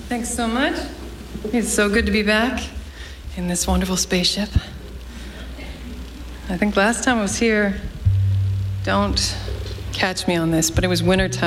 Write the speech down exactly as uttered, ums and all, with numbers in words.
Thanks so much. It's so good to be back in this wonderful spaceship. I think last time I was here, don't catch me on this, but it was winter time.